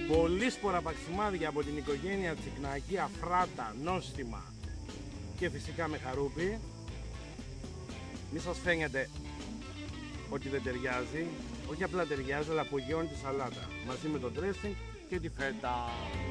Πολύ σπόρα παξιμάδια από την οικογένεια τσικνακή, αφράτα, νόστιμα και φυσικά με χαρούπι. Μη σας φαίνεται ότι δεν ταιριάζει, όχι απλά ταιριάζει, αλλά απογειώνει τη σαλάτα μαζί με το dressing και τη φέτα.